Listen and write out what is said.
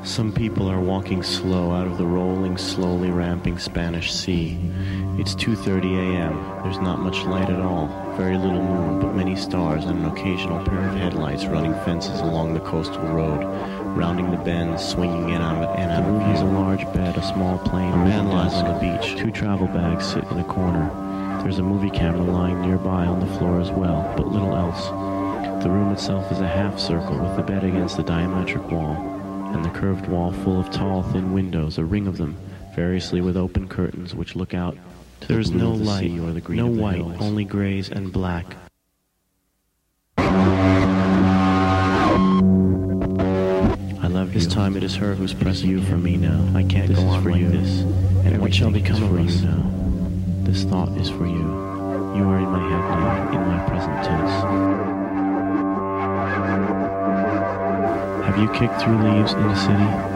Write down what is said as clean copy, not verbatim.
Some people are walking slow out of the rolling, slowly ramping Spanish Sea. It's 2:30 a.m. There's not much light at all. Very little moon, but many stars and an occasional pair of headlights running fences along the coastal road, rounding the bends, swinging in out of view. There's a large bed, a small plane. A man lies on the beach. 2 travel bags sit in a corner. There's a movie camera lying nearby on the floor as well, but little else. The room itself is a half circle with the bed against the diametric wall, and the curved wall full of tall, thin windows, a ring of them, variously with open curtains which look out to the blue of the sea or the green of the hills. No white, only grays and black. I love you. This time it is her who's pressing you for me now. I can't go on like this. And what shall become of us now? This thought is for you. You are in my head now, in my present tense. Have you kicked through leaves in the city?